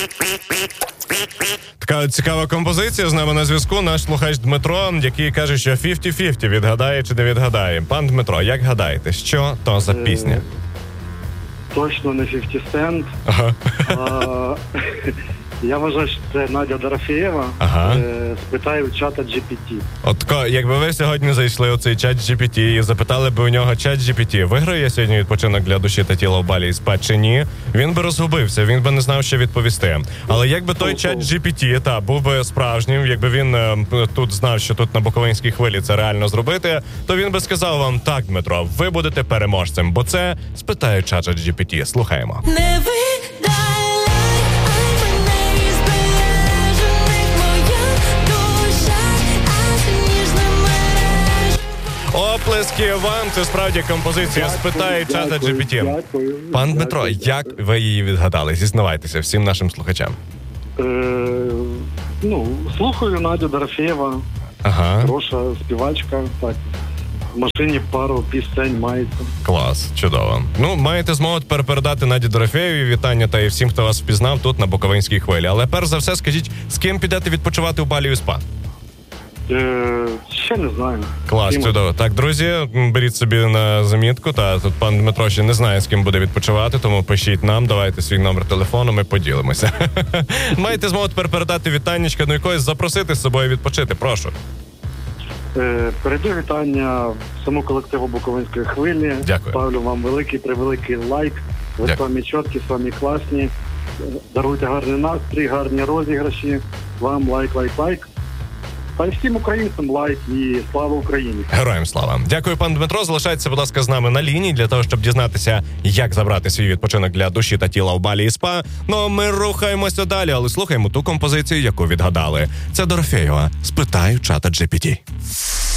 Така цікава композиція. З нами на зв'язку наш слухач Дмитро, який каже, що 50-50, відгадає чи не відгадає. Пан Дмитро, як гадаєте, що то за пісня? Точно не 50 Cent. Ага. Я вважаю, що це Надя Дорофєєва. Ага. Спитаю у чата GPT. Якби ви сьогодні зайшли у цей чат GPT і запитали б у нього чат GPT, виграє сьогодні відпочинок для душі та тіла в Балі і СПА чи ні, він би розгубився, він би не знав, що відповісти. Але якби той чат GPT, був би справжнім, якби він тут знав, що тут на Буковинській хвилі це реально зробити, то він би сказав вам: так, Дмитро, ви будете переможцем, бо це спитаю чата GPT. Слухаємо. Оплески вам, це справді композиція «Спитай чата GPT». Пан Дмитро, як ви її відгадали? Зізнавайтеся всім нашим слухачам. Слухаю Надю Дорофєєва. Ага. Хороша співачка. Так. В машині пару пісень мається. Клас, чудово. Маєте змогу тепер передати Наді Дорофєєві вітання та і всім, хто вас впізнав тут на Буковинській хвилі. Але перш за все скажіть, з ким підете відпочивати у Балі і СПА? Ще не знаю. Клас, чудово. Так, друзі, беріть собі на замітку. Тут пан Дмитро ще не знає, з ким буде відпочивати, тому пишіть нам, давайте свій номер телефону, ми поділимося. Маєте змогу тепер передати вітаннячка, якось запросити з собою відпочити, прошу. Перейду вітання всьому колективу Буковинської хвилі. Дякую. Ставлю вам великий лайк. Ви самі чіткі, самі класні. Даруйте гарний настрій, гарні розіграші. Вам лайк. Та й всім українцям лайк і слава Україні. Героям слава. Дякую, пан Дмитро. Залишайтеся, будь ласка, з нами на лінії для того, щоб дізнатися, як забрати свій відпочинок для душі та тіла в Балі і СПА. Ми рухаємося далі, але слухаємо ту композицію, яку відгадали. Це Дорофєєва. Спитаю чата GPT.